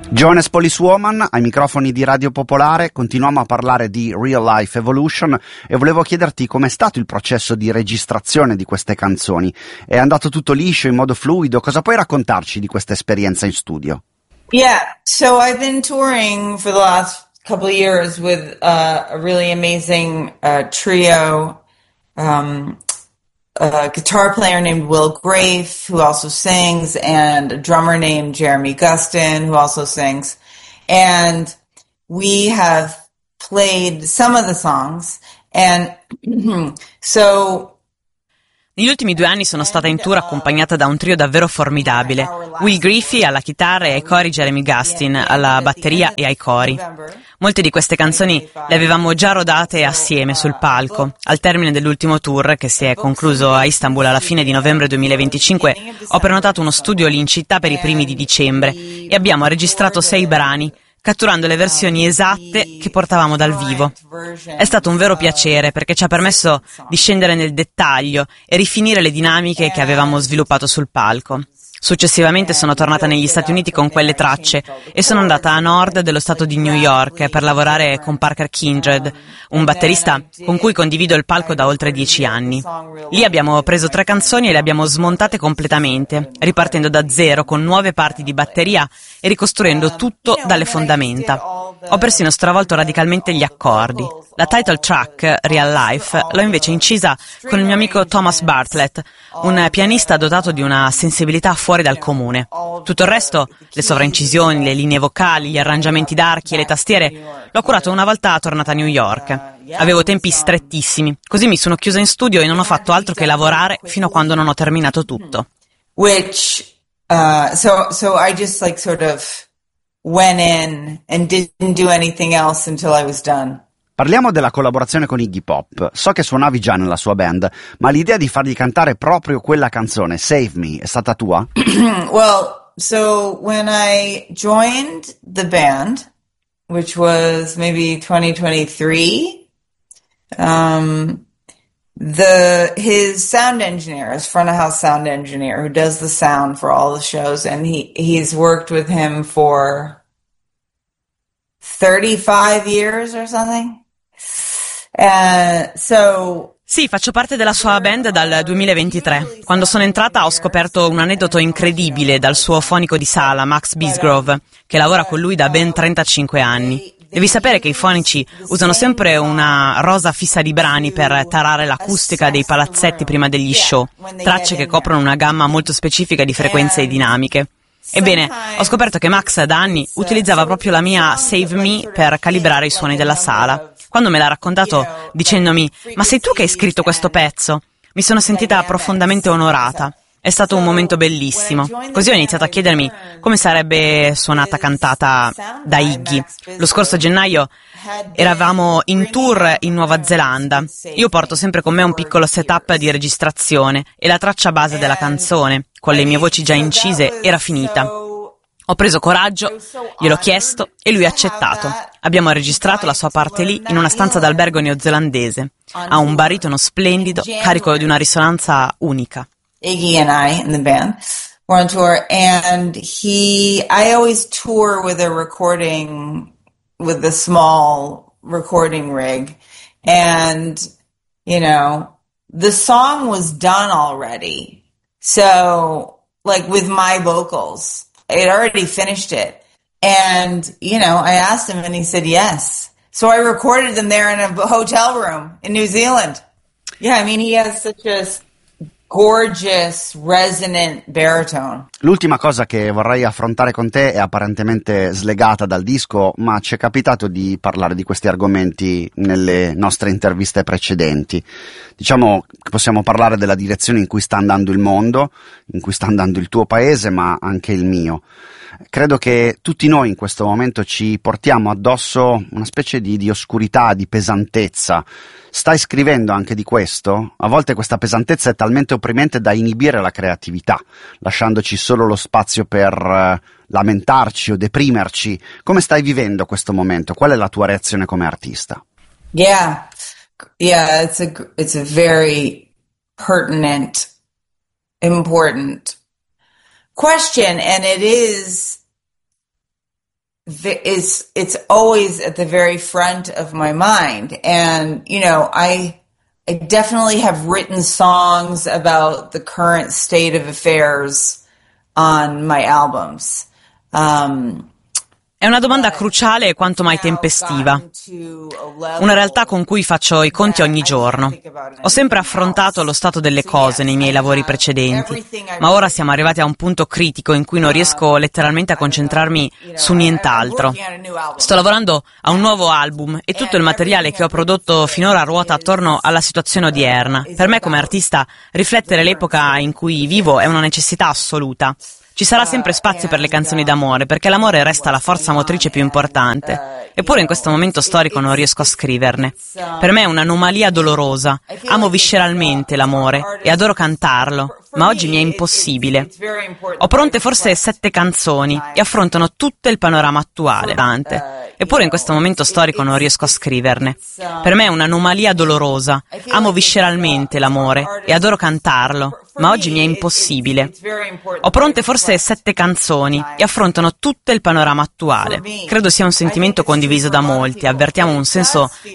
Jonas Policewoman, ai microfoni di Radio Popolare, continuiamo a parlare di Real Life Evolution e volevo chiederti com'è stato il processo di registrazione di queste canzoni. È andato tutto liscio, in modo fluido? Cosa puoi raccontarci di questa esperienza in studio? Yeah, so I've been touring for the last couple of years with a really amazing trio, a guitar player named Will Grafe, who also sings, and a drummer named Jeremy Gustin, who also sings. And we have played some of the songs. And so negli ultimi 2 anni sono stata in tour accompagnata da un trio davvero formidabile. Will Griffey alla chitarra e ai cori Jeremy Gustin alla batteria e ai cori. Molte di queste canzoni le avevamo già rodate assieme sul palco. Al termine dell'ultimo tour, che si è concluso a Istanbul alla fine di novembre 2025, ho prenotato uno studio lì in città per i primi di dicembre e abbiamo registrato 6 brani, catturando le versioni esatte che portavamo dal vivo. È stato un vero piacere perché ci ha permesso di scendere nel dettaglio e rifinire le dinamiche che avevamo sviluppato sul palco. Successivamente sono tornata negli Stati Uniti con quelle tracce e sono andata a nord dello stato di New York per lavorare con Parker Kindred, un batterista con cui condivido il palco da oltre 10 anni. Lì abbiamo preso 3 canzoni e le abbiamo smontate completamente, ripartendo da zero con nuove parti di batteria e ricostruendo tutto dalle fondamenta. Ho persino stravolto radicalmente gli accordi. La title track, Real Life, l'ho invece incisa con il mio amico Thomas Bartlett, un pianista dotato di una sensibilità fuori dal comune. Tutto il resto, le sovraincisioni, le linee vocali, gli arrangiamenti d'archi e le tastiere, l'ho curato una volta tornata a New York. Avevo tempi strettissimi, così mi sono chiusa in studio e non ho fatto altro che lavorare fino a quando non ho terminato tutto. So I just like sort of went in and didn't do anything else until I was done. Parliamo della collaborazione con Iggy Pop. So che suonavi già nella sua band, ma l'idea di fargli cantare proprio quella canzone, Save Me, è stata tua? Well, so when I joined the band, which was maybe 2023, his sound engineer, his front of house sound engineer, who does the sound for all the shows, and he's worked with him for 35 years or something. Sì, faccio parte della sua band dal 2023. Quando sono entrata ho scoperto un aneddoto incredibile dal suo fonico di sala, Max Bisgrove, che lavora con lui da ben 35 anni. Devi sapere che i fonici usano sempre una rosa fissa di brani per tarare l'acustica dei palazzetti prima degli show, tracce che coprono una gamma molto specifica di frequenze e dinamiche. Ebbene, ho scoperto che Max da anni utilizzava proprio la mia Save Me per calibrare i suoni della sala. Quando me l'ha raccontato dicendomi «Ma sei tu che hai scritto questo pezzo?» mi sono sentita profondamente onorata. È stato un momento bellissimo. Così ho iniziato a chiedermi come sarebbe suonata cantata da Iggy. Lo scorso gennaio eravamo in tour in Nuova Zelanda. Io porto sempre con me un piccolo setup di registrazione e la traccia base della canzone, con le mie voci già incise, era finita. Ho preso coraggio, gliel'ho chiesto e lui ha accettato. Abbiamo registrato la sua parte lì in una stanza d'albergo neozelandese. Ha un baritono splendido, carico di una risonanza unica. Iggy and I in the band were on tour, and I always tour with a small recording rig, and, you know, the song was done already. So, like, with my vocals, I had already finished it. And, you know, I asked him and he said yes. So I recorded them there in a hotel room in New Zealand. Yeah, I mean, he has such a gorgeous, resonant baritone. L'ultima cosa che vorrei affrontare con te è apparentemente slegata dal disco, ma ci è capitato di parlare di questi argomenti nelle nostre interviste precedenti. Diciamo che possiamo parlare della direzione in cui sta andando il mondo, in cui sta andando il tuo paese, ma anche il mio. Credo che tutti noi in questo momento ci portiamo addosso una specie di oscurità, di pesantezza. Stai scrivendo anche di questo? A volte questa pesantezza è talmente opprimente da inibire la creatività, lasciandoci solo lo spazio per lamentarci o deprimerci. Come stai vivendo questo momento? Qual è la tua reazione come artista? Yeah, it's a very pertinent, important question, and it is it's always at the very front of my mind. And, I definitely have written songs about the current state of affairs on my albums. È una domanda cruciale quanto mai tempestiva, una realtà con cui faccio i conti ogni giorno. Ho sempre affrontato lo stato delle cose nei miei lavori precedenti, ma ora siamo arrivati a un punto critico in cui non riesco letteralmente a concentrarmi su nient'altro. Sto lavorando a un nuovo album e tutto il materiale che ho prodotto finora ruota attorno alla situazione odierna. Per me come artista riflettere l'epoca in cui vivo è una necessità assoluta. Ci sarà sempre spazio per le canzoni d'amore, perché l'amore resta la forza motrice più importante. Eppure in questo momento storico non riesco a scriverne. Per me è un'anomalia dolorosa. Amo visceralmente l'amore e adoro cantarlo, ma oggi mi è impossibile. Ho pronte forse 7 canzoni e affrontano tutto il panorama attuale. Eppure in questo momento storico non riesco a scriverne. Per me è un'anomalia dolorosa. Amo visceralmente l'amore e adoro cantarlo, ma oggi mi è impossibile. Ho pronte forse 7 canzoni e affrontano tutto il panorama attuale. Credo sia un sentimento condiviso da molti, avvertiamo un senso